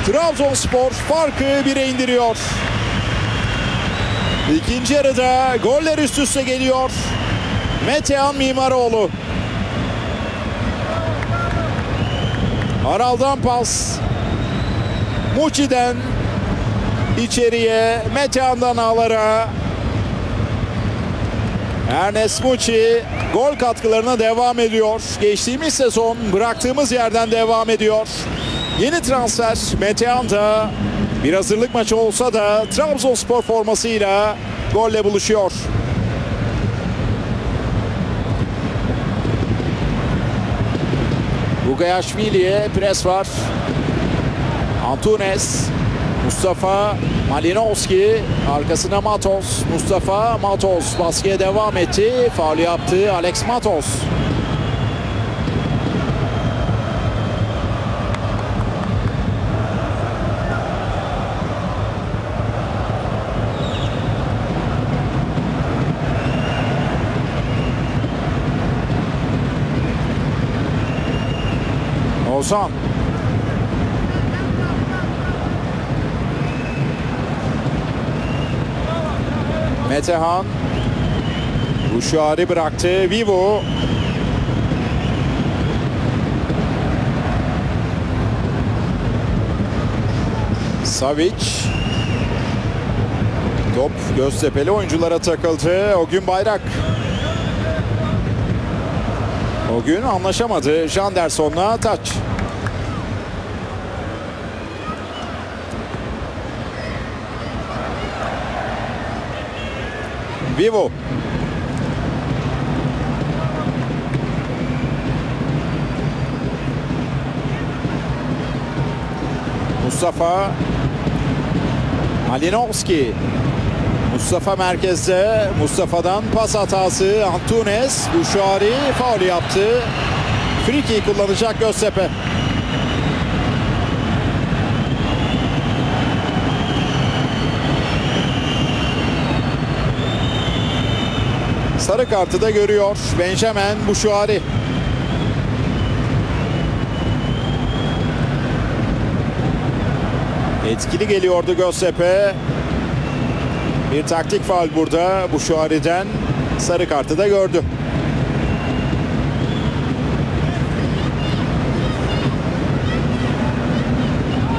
Trabzonspor farkı 1'e indiriyor. İkinci yarıda goller üst üste geliyor. Metehan Mimaroğlu. Aral'dan pas. Muçi'den içeriye, Metehan'dan ağlara. Ernest Muçi gol katkılarına devam ediyor. Geçtiğimiz sezon bıraktığımız yerden devam ediyor. Yeni transfer Metehan da bir hazırlık maçı olsa da Trabzonspor formasıyla golle buluşuyor. Bugayashvili'ye pres var. Antunes, Mustafa Malinovski, arkasına Matos. Mustafa Matos baskıya devam etti. Faul yaptı Alex Matos. Ozan. Metehan. Uşari bıraktı. Vivo. Savic. Top Göztepe'li oyunculara takıldı. O gün Bayrak. O gün anlaşamadı Janderson'la taç. Vivo. Mustafa Malinovski. Mustafa merkezde. Mustafa'dan pas hatası. Antunes. Uşari faul yaptı. Friki kullanacak Göztepe. Sarı kartı da görüyor Benjamin Buşuari. Etkili geliyordu Göztepe. Bir taktik faul burada Buşuari'den. Sarı kartı da gördü.